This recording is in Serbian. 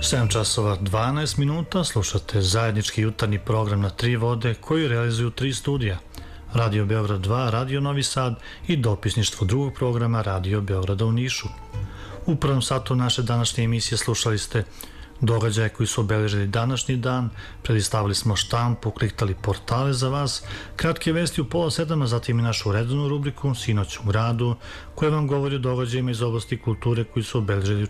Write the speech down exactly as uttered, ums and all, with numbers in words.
sedam časova dvanaest minuta, slušate zajednički jutarnji program na tri vode koji realizuju tri studija. Radio Beograd dva, Radio Novi Sad i dopisništvo drugog programa Radio Beograda u Nišu. U prvom satu naše današnje emisije slušali ste događaje koji su obeležili današnji dan, predistavili smo štampu, kliktali portale za vas, kratke vesti u pola sedama, zatim i našu redovnu rubriku Sinoć u gradu, koja vam govori o događajima iz oblasti kulture koji su obeležili